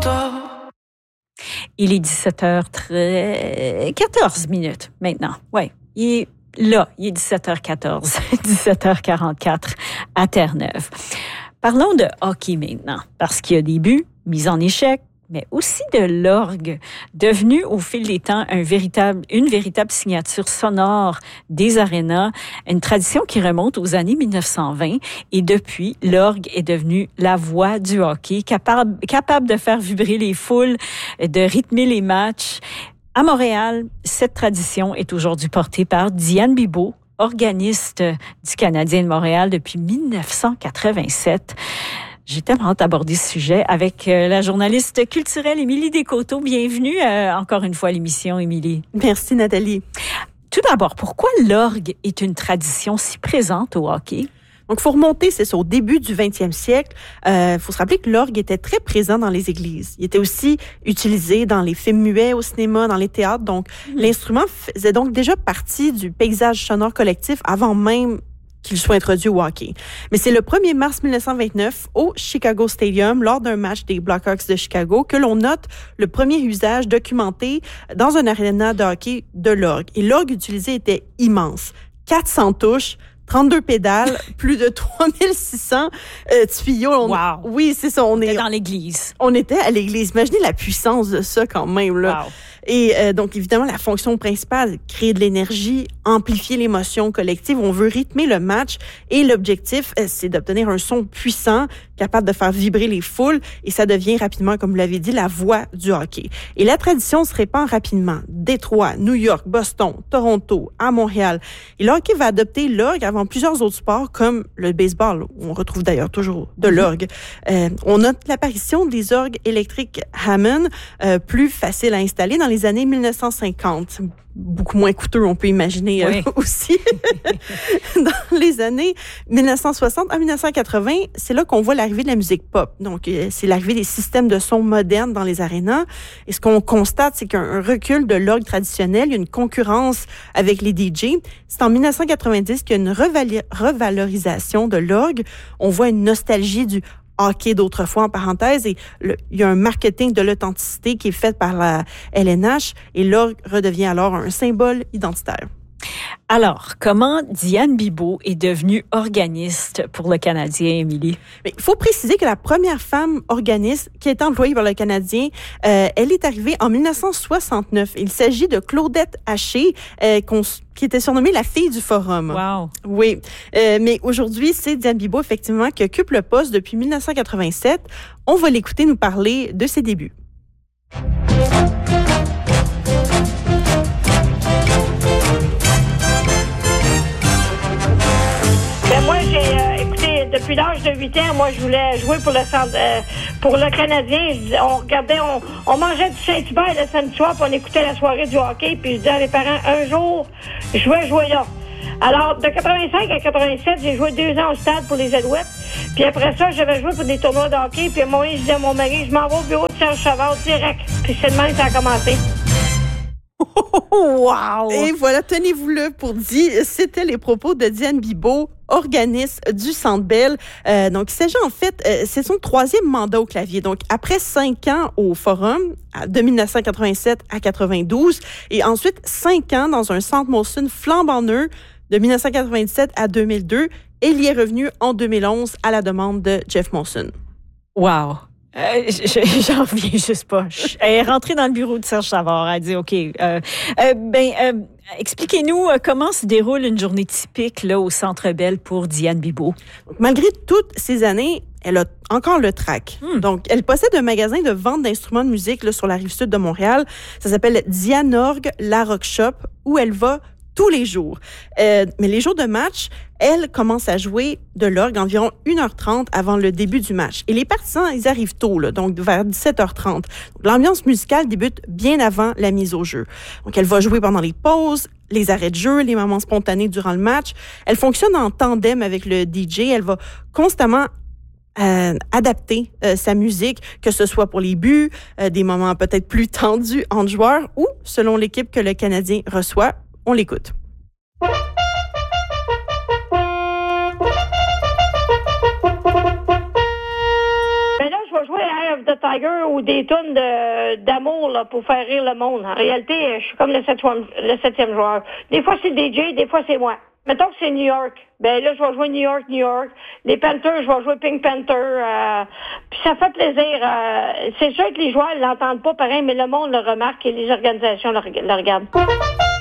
Il est 17h14 maintenant. Oui, il est là. Il est 17h14, 17h44 à Terre-Neuve. Parlons de hockey maintenant, parce qu'il y a des buts, mise en échec, mais aussi de l'orgue, devenu au fil des temps une véritable signature sonore des arénas, une tradition qui remonte aux années 1920. Et depuis, l'orgue est devenu la voix du hockey, capable de faire vibrer les foules, de rythmer les matchs. À Montréal, cette tradition est aujourd'hui portée par Diane Bibeau, organiste du Canadien de Montréal depuis 1987. J'ai tellement hâte d'aborder ce sujet avec la journaliste culturelle Émilie Descoteaux. Bienvenue encore une fois à l'émission, Émilie. Merci, Nathalie. Tout d'abord, pourquoi l'orgue est une tradition si présente au hockey? Donc, il faut remonter, c'est ça, au début du 20e siècle. Faut se rappeler que l'orgue était très présent dans les églises. Il était aussi utilisé dans les films muets, au cinéma, dans les théâtres. Donc, l'instrument faisait donc déjà partie du paysage sonore collectif avant même qu'il soit introduit au hockey. Mais c'est le 1er mars 1929, au Chicago Stadium, lors d'un match des Blackhawks de Chicago, que l'on note le premier usage documenté dans un aréna de hockey de l'orgue. Et l'orgue utilisé était immense. 400 touches, 32 pédales, plus de 3600 tuyaux. Wow! Oui, c'est ça. On était dans l'église. On était à l'église. Imaginez la puissance de ça quand même, là. Wow. Et donc, évidemment, la fonction principale, créer de l'énergie, amplifier l'émotion collective. On veut rythmer le match et l'objectif, c'est d'obtenir un son puissant, capable de faire vibrer les foules. Et ça devient rapidement, comme vous l'avez dit, la voix du hockey. Et la tradition se répand rapidement. Détroit, New York, Boston, Toronto, à Montréal. Et le hockey va adopter l'orgue avant plusieurs autres sports comme le baseball, où on retrouve d'ailleurs toujours de l'orgue. On note l'apparition des orgues électriques Hammond, plus faciles à installer dans les années 1950. Beaucoup moins coûteux, on peut imaginer aussi. Dans les années 1960 à 1980, c'est là qu'on voit l'arrivée de la musique pop. Donc, c'est l'arrivée des systèmes de son modernes dans les arénas. Et ce qu'on constate, c'est qu'un recul de l'orgue traditionnel, il y a une concurrence avec les DJ. C'est en 1990 qu'il y a une revalorisation de l'orgue. On voit une nostalgie du hockey d'autrefois, en parenthèse, et il y a un marketing de l'authenticité qui est fait par la LNH, et l'orgue redevient alors un symbole identitaire. Alors, comment Diane Bibeau est devenue organiste pour le Canadien, Émilie? Il faut préciser que la première femme organiste qui a été employée par le Canadien, elle est arrivée en 1969. Il s'agit de Claudette Haché, qui était surnommée la fille du Forum. Wow! Oui, mais aujourd'hui, c'est Diane Bibeau, effectivement, qui occupe le poste depuis 1987. On va l'écouter nous parler de ses débuts. Moi, écoutez, depuis l'âge de 8 ans, moi, je voulais jouer pour le Canadien. On mangeait du Saint-Hubert le samedi soir, puis on écoutait la soirée du hockey, puis je disais à mes parents, un jour, je vais jouer là. Alors, de 85 à 87, j'ai joué 2 ans au stade pour les Alouettes. Puis après ça, j'avais joué pour des tournois de hockey, puis à un moment donné, je disais à mon mari, je m'en vais au bureau de Serge Savard direct. Puis c'est de même que ça a commencé. Wow! Et voilà, tenez-vous-le pour dire, c'était les propos de Diane Bibeau, organiste du Centre Bell. Donc, il s'agit en fait, c'est son 3e mandat au clavier. Donc, après 5 ans au Forum, de 1987 à 92, et ensuite 5 ans dans un Centre Molson flambant neuf de 1997 à 2002, et il y est revenu en 2011 à la demande de Jeff Molson. Wow! J'en reviens juste pas. Elle est rentrée dans le bureau de Serge Savard. Elle a dit, OK, expliquez-nous comment se déroule une journée typique là, au Centre Bell pour Diane Bibeau. Donc, malgré toutes ces années, elle a encore le trac. Donc, elle possède un magasin de vente d'instruments de musique là, sur la rive sud de Montréal. Ça s'appelle Diane Orgue, la Rock Shop, où elle va tous les jours. Mais les jours de match, elle commence à jouer de l'orgue environ 1h30 avant le début du match. Et les partisans, ils arrivent tôt, là, donc vers 17h30. Donc, l'ambiance musicale débute bien avant la mise au jeu. Donc, elle va jouer pendant les pauses, les arrêts de jeu, les moments spontanés durant le match. Elle fonctionne en tandem avec le DJ. Elle va constamment adapter sa musique, que ce soit pour les buts, des moments peut-être plus tendus entre joueurs ou selon l'équipe que le Canadien reçoit. On l'écoute. Mais là, je vais jouer of the Tiger ou des tunes d'amour là, pour faire rire le monde. En réalité, je suis comme le septième joueur. Des fois, c'est DJ, des fois, c'est moi. Mettons que c'est New York. Ben là, je vais jouer New York. Les Panthers, je vais jouer Pink Panther. Puis ça fait plaisir. C'est sûr que les joueurs ne l'entendent pas pareil, mais le monde le remarque et les organisations le regardent.